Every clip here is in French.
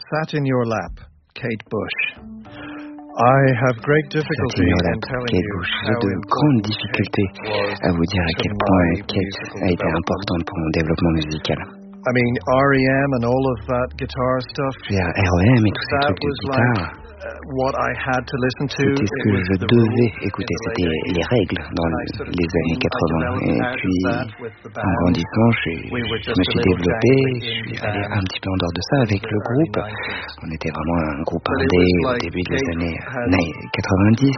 sat in your lap, Kate Bush. I have great difficulty in telling you j'ai de grandes difficultés à vous dire à quel point Kate a été importante pour mon développement musical. I mean, REM and all of that guitar stuff. REM et tous ces trucs de guitare. What I had to listen to. C'était ce que je devais écouter, c'était les règles dans les années 80. Et puis, en grandissant, je me suis développé, je suis allé un petit peu en dehors de ça avec le groupe. On était vraiment un groupe indé au début des années 90.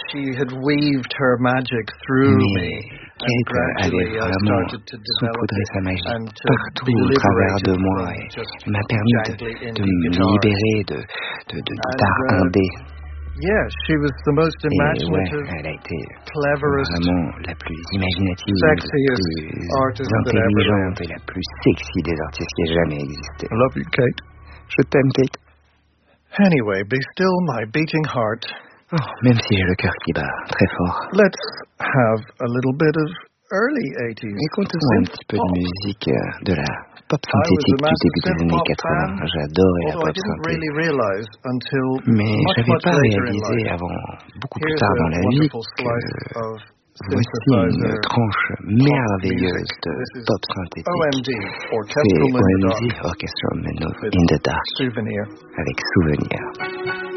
Mais Kate avait vraiment saupoudré sa magie partout au travers de moi et m'a permis de me libérer de guitare indé. Yeah, she was the most imaginative, elle a été cleverest, vraiment la plus imaginative, la plus intelligente et la plus sexy des artistes qui ait jamais existé. I love you, Kate. Je t'aime, Kate. Anyway, be still my beating heart. Oh, même si j'ai le cœur qui bat très fort. Let's have a little bit of early 80s. Écoutez-moi un petit peu de musique de la pop synthétique du début des années 80. J'adorais la pop synthétique. Mais j'avais pas réalisé avant, beaucoup plus tard dans la vie, que voici une tranche merveilleuse de pop synthétique. C'est OMD, Orchestra in the Dark, avec Souvenir.